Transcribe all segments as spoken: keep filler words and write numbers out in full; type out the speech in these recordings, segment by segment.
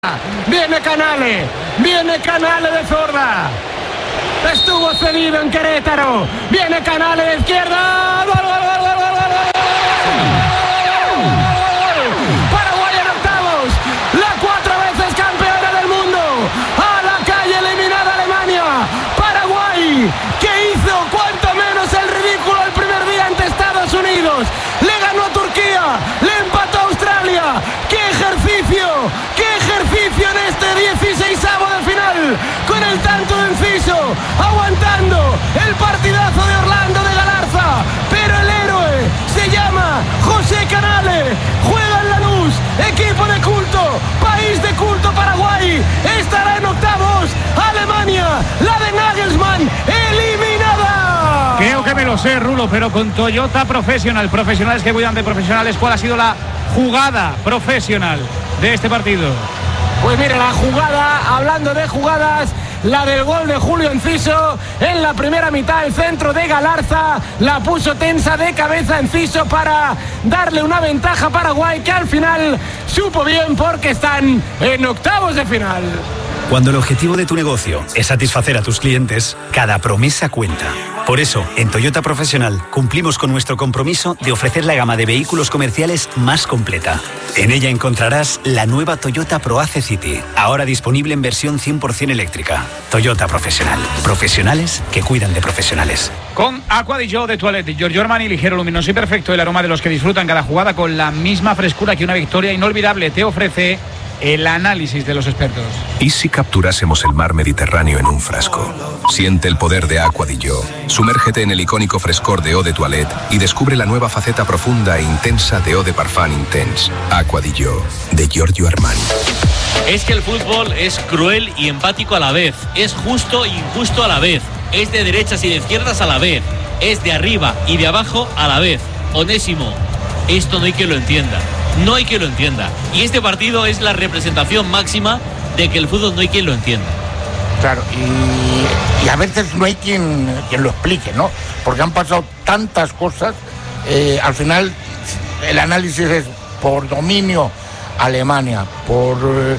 Viene Canale, viene Canale de zurda. Estuvo cedido en Querétaro. Viene Canale de izquierda. ¡Gol, gol, gol, gol, gol, gol! Paraguay en octavos. La cuatro veces campeona del mundo. A la calle, eliminada Alemania. Paraguay, que hizo cuanto menos el ridículo el primer día ante Estados Unidos. Le ganó a Turquía. Le empató a Australia. ¡Qué ejercicio! ¡Qué ejercicio en este dieciseisavo de final! Con el tanto de Enciso, aguantando el partidazo de Orlando de Galarza. Pero el héroe se llama José Canale. Juega en Lanús, equipo de culto, país de culto Paraguay. Estará en octavos. Alemania, la de Nagelsmann, eliminada. Creo que me lo sé, Rulo, pero con Toyota Professional, profesionales que cuidan de profesionales, ¿cuál ha sido la jugada profesional de este partido? Pues mira, la jugada, hablando de jugadas, la del gol de Julio Enciso en la primera mitad, el centro de Galarza, la puso tensa de cabeza Enciso para darle una ventaja a Paraguay, que al final supo bien porque están en octavos de final. Cuando el objetivo de tu negocio es satisfacer a tus clientes, cada promesa cuenta. Por eso, en Toyota Professional cumplimos con nuestro compromiso de ofrecer la gama de vehículos comerciales más completa. En ella encontrarás la nueva Toyota ProAce City, ahora disponible en versión cien por ciento eléctrica. Toyota Professional. Profesionales que cuidan de profesionales. Con Aqua di Gio de Toilette, Giorgio Armani, ligero, luminoso y perfecto, el aroma de los que disfrutan cada jugada con la misma frescura que una victoria inolvidable te ofrece el análisis de los expertos. ¿Y si capturásemos el mar Mediterráneo en un frasco? Siente el poder de Aqua di Gio. Sumérgete en el icónico frescor de Eau de Toilette y descubre la nueva faceta profunda e intensa de Eau de Parfum Intense. Aqua di Gio, de Giorgio Armani. Es que el fútbol es cruel y empático a la vez. Es justo e injusto a la vez. Es de derechas y de izquierdas a la vez. Es de arriba y de abajo a la vez. Onésimo, esto no hay quien lo entienda. No hay quien lo entienda. Y este partido es la representación máxima de que el fútbol no hay quien lo entienda. Claro, y, y a veces no hay quien, quien lo explique, ¿no? Porque han pasado tantas cosas. Eh, al final, el análisis es por dominio Alemania, por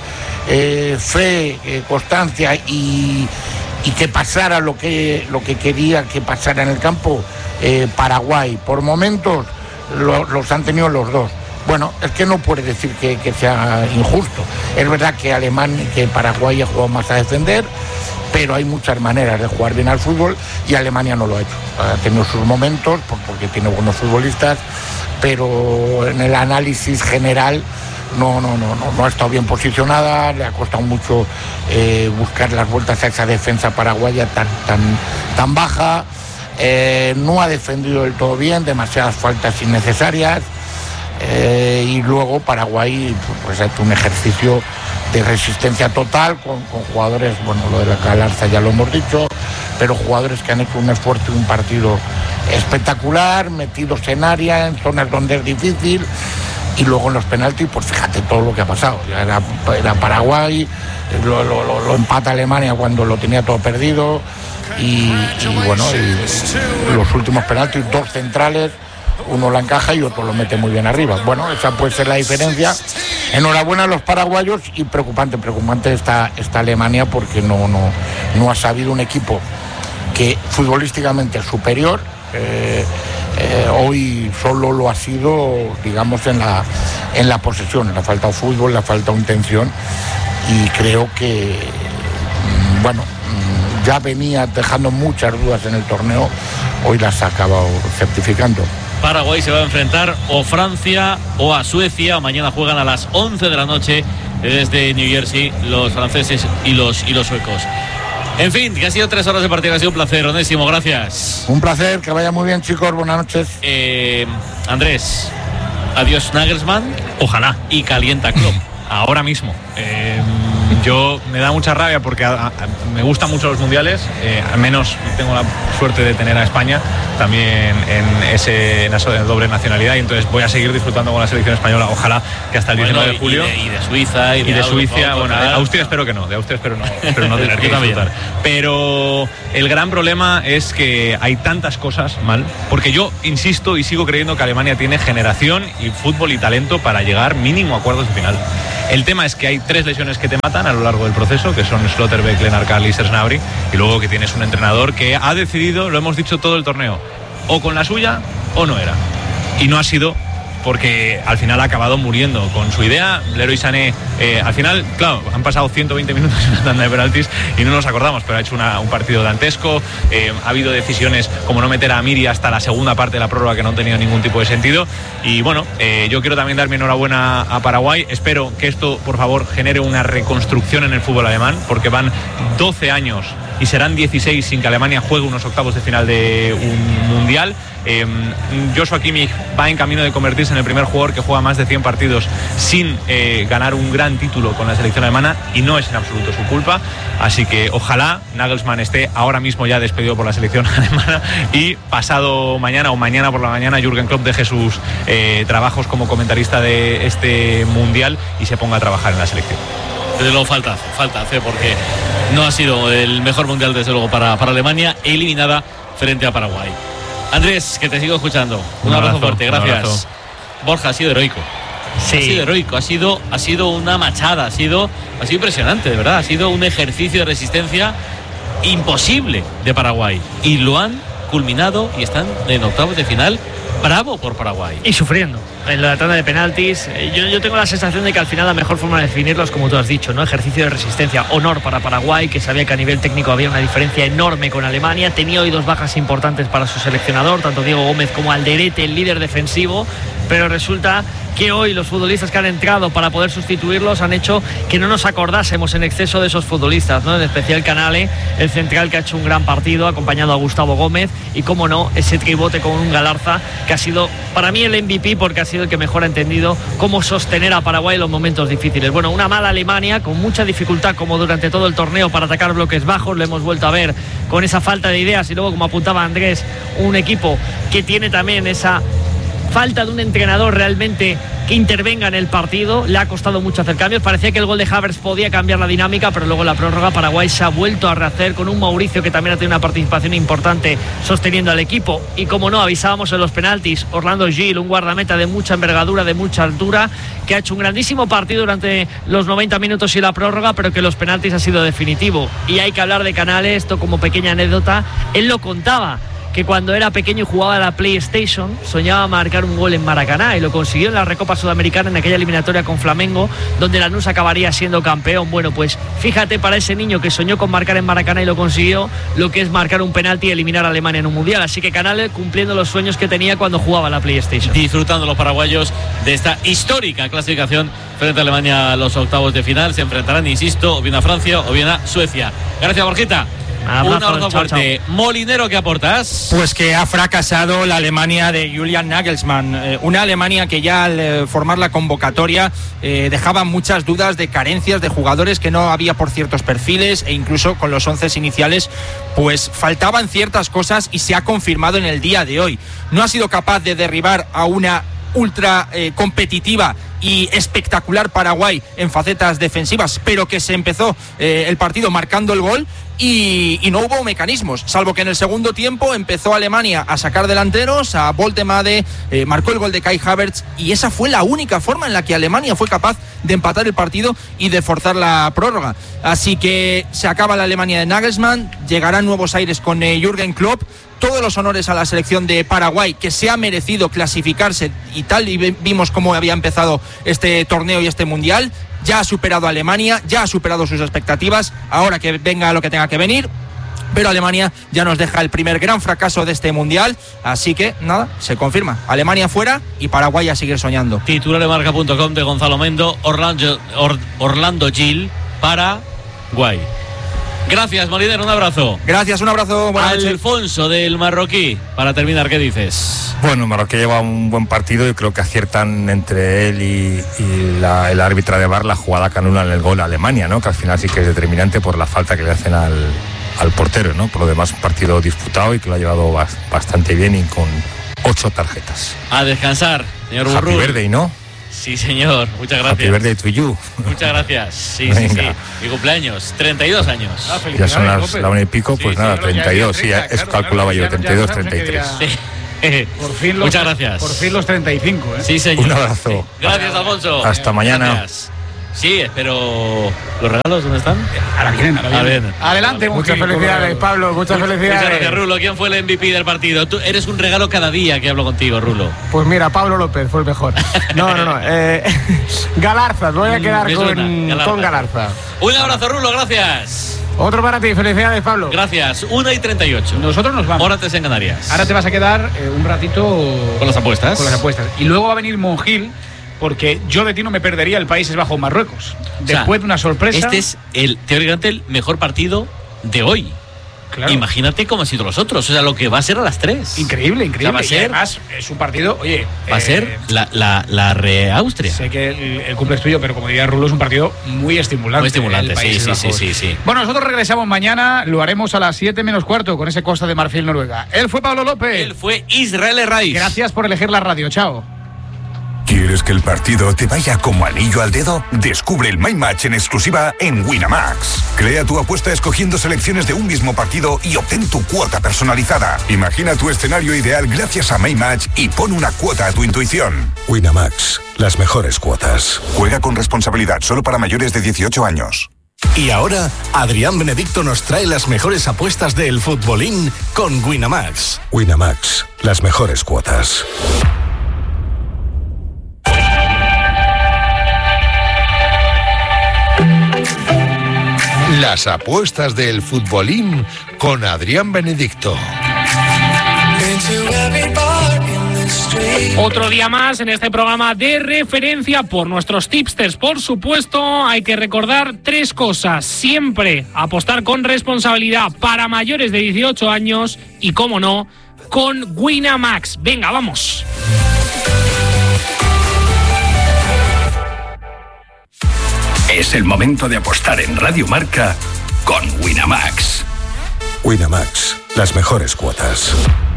eh, fe, eh, constancia y, y que pasara lo que, lo que quería que pasara en el campo eh, Paraguay. Por momentos lo, los han tenido los dos. Bueno, es que no puede decir que, que sea injusto. Es verdad que Alemania, que Paraguay ha jugado más a defender, pero hay muchas maneras de jugar bien al fútbol y Alemania no lo ha hecho. Ha tenido sus momentos porque tiene buenos futbolistas, pero en el análisis general no, no, no, no, no ha estado bien posicionada. Le ha costado mucho eh, buscar las vueltas a esa defensa paraguaya tan, tan, tan baja. Eh, no ha defendido del todo bien, demasiadas faltas innecesarias. Eh, y luego Paraguay pues ha hecho un ejercicio de resistencia total con, con jugadores, bueno, lo de la Galarza ya lo hemos dicho, pero jugadores que han hecho un esfuerzo y un partido espectacular, metidos en área, en zonas donde es difícil, y luego en los penaltis, pues fíjate todo lo que ha pasado. Ya era, era Paraguay, lo, lo, lo, lo empata Alemania cuando lo tenía todo perdido, y, y bueno, y los últimos penaltis, dos centrales, uno la encaja y otro lo mete muy bien arriba. Bueno, esa puede ser la diferencia. Enhorabuena a los paraguayos y preocupante, preocupante esta, esta Alemania porque no, no, no ha sabido un equipo que futbolísticamente es superior. Eh, eh, hoy solo lo ha sido, digamos, en la, en la posesión. Le ha faltado fútbol, le ha faltado intención y creo que, bueno, ya venía dejando muchas dudas en el torneo, hoy las ha acabado certificando. Paraguay se va a enfrentar o Francia o a Suecia. Mañana juegan a las once de la noche desde New Jersey los franceses y los, y los suecos. En fin, que ha sido tres horas de partido, ha sido un placer, Onésimo, gracias. Un placer, que vaya muy bien, chicos, buenas noches. Eh, Andrés, adiós Nagelsmann. Ojalá. Y calienta Klopp. Ahora mismo. Eh... Yo me da mucha rabia porque a, a, me gustan mucho los mundiales, eh, al menos tengo la suerte de tener a España también en, ese, en esa doble nacionalidad, y entonces voy a seguir disfrutando con la selección española, ojalá que hasta el bueno, diecinueve de julio. Y de, y de Suiza, y de, y de algo, Suiza, todo, bueno, nada. de Austria espero que no, de Austria espero no, espero no tener que disfrutar. Pero el gran problema es que hay tantas cosas mal, porque yo insisto y sigo creyendo que Alemania tiene generación y fútbol y talento para llegar mínimo a cuartos de final. El tema es que hay tres lesiones que te matan a lo largo del proceso, que son Schlotterbeck, Lennart Kahl y Serge Gnabry, y luego que tienes un entrenador que ha decidido, lo hemos dicho todo el torneo, o con la suya o no era. Y no ha sido, porque al final ha acabado muriendo con su idea. Leroy Sané, eh, al final, claro, han pasado ciento veinte minutos en la tanda de penaltis y no nos acordamos, pero ha hecho una, un partido dantesco. Eh, ha habido decisiones como no meter a Amiri hasta la segunda parte de la prórroga que no han tenido ningún tipo de sentido. Y bueno, eh, yo quiero también dar mi enhorabuena a Paraguay. Espero que esto, por favor, genere una reconstrucción en el fútbol alemán, porque van doce años y serán dieciséis sin que Alemania juegue unos octavos de final de un mundial. Eh, Joshua Kimmich va en camino de convertirse en el primer jugador que juega más de cien partidos sin eh, ganar un gran título con la selección alemana, y no es en absoluto su culpa. Así que ojalá Nagelsmann esté ahora mismo ya despedido por la selección alemana y pasado mañana o mañana por la mañana Jürgen Klopp deje sus eh, trabajos como comentarista de este mundial y se ponga a trabajar en la selección. Desde luego falta hace, falta hace porque no ha sido el mejor mundial desde luego para, para Alemania, eliminada frente a Paraguay. Andrés, que te sigo escuchando. Un, un abrazo, abrazo fuerte, gracias. Abrazo. Borja, ha sido heroico. Sí. Ha sido heroico, ha sido, ha sido una machada, ha sido, ha sido impresionante, de verdad. Ha sido un ejercicio de resistencia imposible de Paraguay. Y lo han culminado y están en octavos de final. Bravo por Paraguay. Y sufriendo en la tanda de penaltis. Yo, yo tengo la sensación de que al final la mejor forma de definirlo es como tú has dicho, ¿no? Ejercicio de resistencia. Honor para Paraguay, que sabía que a nivel técnico había una diferencia enorme con Alemania. Tenía hoy dos bajas importantes para su seleccionador, tanto Diego Gómez como Alderete, el líder defensivo. Pero resulta que hoy los futbolistas que han entrado para poder sustituirlos han hecho que no nos acordásemos en exceso de esos futbolistas, ¿no? En especial Canale, el central, que ha hecho un gran partido acompañado a Gustavo Gómez, y cómo no, ese tribote con un Galarza que ha sido para mí el M V P, porque ha sido el que mejor ha entendido cómo sostener a Paraguay en los momentos difíciles. Bueno, una mala Alemania con mucha dificultad como durante todo el torneo para atacar bloques bajos, lo hemos vuelto a ver con esa falta de ideas, y luego, como apuntaba Andrés, un equipo que tiene también esa falta de un entrenador realmente que intervenga en el partido. Le ha costado mucho hacer cambios. Parecía que el gol de Havertz podía cambiar la dinámica, pero luego en la prórroga Paraguay se ha vuelto a rehacer con un Mauricio que también ha tenido una participación importante sosteniendo al equipo. Y como no, avisábamos en los penaltis, Orlando Gil, un guardameta de mucha envergadura, de mucha altura, que ha hecho un grandísimo partido durante los noventa minutos y la prórroga, pero que los penaltis ha sido definitivo. Y hay que hablar de Canales, esto como pequeña anécdota. Él lo contaba, que cuando era pequeño y jugaba a la PlayStation soñaba marcar un gol en Maracaná, y lo consiguió en la Recopa Sudamericana en aquella eliminatoria con Flamengo, donde Lanús acabaría siendo campeón. Bueno, pues fíjate, para ese niño que soñó con marcar en Maracaná y lo consiguió, lo que es marcar un penalti y eliminar a Alemania en un mundial. Así que Canales cumpliendo los sueños que tenía cuando jugaba a la PlayStation. Disfrutando los paraguayos de esta histórica clasificación frente a Alemania a los octavos de final. Se enfrentarán, insisto, o bien a Francia o bien a Suecia. Gracias, Borjita. Abrazo, un abrazo chao, fuerte. chao. Molinero, ¿qué aportas? Pues que ha fracasado la Alemania de Julian Nagelsmann, eh, una Alemania que ya al eh, formar la convocatoria eh, dejaba muchas dudas de carencias de jugadores que no había por ciertos perfiles, e incluso con los once iniciales pues faltaban ciertas cosas, y se ha confirmado en el día de hoy. No ha sido capaz de derribar a una ultra eh, competitiva y espectacular Paraguay en facetas defensivas, pero que se empezó eh, el partido marcando el gol, y, y no hubo mecanismos, salvo que en el segundo tiempo empezó Alemania a sacar delanteros, a Voltemade, eh, marcó el gol de Kai Havertz, y esa fue la única forma en la que Alemania fue capaz de empatar el partido y de forzar la prórroga. Así que se acaba la Alemania de Nagelsmann, llegarán nuevos aires con eh, Jürgen Klopp. Todos los honores a la selección de Paraguay, que se ha merecido clasificarse y tal, y vimos cómo había empezado este torneo y este mundial. Ya ha superado a Alemania, ya ha superado sus expectativas, ahora que venga lo que tenga que venir. Pero Alemania ya nos deja el primer gran fracaso de este mundial, así que nada, se confirma. Alemania fuera y Paraguay a seguir soñando. Titular de marca punto com de Gonzalo Mendo, Orlando, Or, Orlando Gil, Paraguay. Gracias, Moliner, un abrazo. Gracias, un abrazo. Buenas noches. Alfonso del marroquí, para terminar, ¿qué dices? Bueno, el marroquí lleva un buen partido y creo que aciertan entre él y, y la, el árbitro de V A R la jugada que anulan el gol a Alemania, ¿no? Que al final sí que es determinante por la falta que le hacen al, al portero, ¿no? Por lo demás, un partido disputado y que lo ha llevado bastante bien y con ocho tarjetas. A descansar, señor Burrul. Happy birthday, ¿no? Sí, señor, muchas gracias. Happy birthday to you. Muchas gracias. Sí, sí, sí. Mi cumpleaños, treinta y dos años. Ah, ya son las la una y pico, pues sí, nada, sí, treinta y dos, sí, eso claro, calculaba claro, yo, treinta y dos, treinta y tres. Sí. Por fin los, muchas gracias. Por fin los treinta y cinco, ¿eh? Sí, señor. Un abrazo. Sí. Gracias, Alfonso. Hasta mañana. Gracias. Sí, pero ¿los regalos dónde están? Ahora vienen, ahora vienen. Adelante, muchas felicidades, Pablo, muchas felicidades. Muchas gracias, Rulo. ¿Quién fue el M V P del partido? Tú eres un regalo cada día que hablo contigo, Rulo. Pues mira, Pablo López fue el mejor. No, no, no. Eh, Galarza, voy a quedar mm, con, Galarza. con Galarza. Un abrazo, Rulo, gracias. Otro para ti, felicidades, Pablo. Gracias, una y treinta y ocho. Nosotros nos vamos. Hora antes en Canarias. Ahora te vas a quedar eh, un ratito con las apuestas. Con las apuestas. Y luego va a venir Monjil, porque yo de ti no me perdería el Países Bajos Marruecos. Después o sea, de una sorpresa. Este es el teóricamente el mejor partido de hoy. Claro. Imagínate cómo han sido los otros. O sea, lo que va a ser a las tres. Increíble, increíble. O sea, va a ser, y además, es un partido, oye. Va a eh, ser la, la, la Re-Austria. Sé que el, el cumple es tuyo, pero como diría Rulo, es un partido muy estimulante. Muy estimulante, sí, sí, sí, sí, sí. Bueno, nosotros regresamos mañana, lo haremos a las siete menos cuarto con ese Costa de Marfil, Noruega. Él fue Pablo López. Él fue Israel Herraiz. Gracias por elegir la radio. Chao. ¿Quieres que el partido te vaya como anillo al dedo? Descubre el My Match en exclusiva en Winamax. Crea tu apuesta escogiendo selecciones de un mismo partido y obtén tu cuota personalizada. Imagina tu escenario ideal gracias a My Match y pon una cuota a tu intuición. Winamax, las mejores cuotas. Juega con responsabilidad, solo para mayores de dieciocho años. Y ahora, Adrián Benedicto nos trae las mejores apuestas del futbolín con Winamax. Winamax, las mejores cuotas. Las apuestas del futbolín con Adrián Benedicto. Otro día más en este programa de referencia por nuestros tipsters. Por supuesto, hay que recordar tres cosas. Siempre apostar con responsabilidad para mayores de dieciocho años y, como no, con Winamax. Venga, vamos. Es el momento de apostar en Radio Marca con Winamax. Winamax, las mejores cuotas.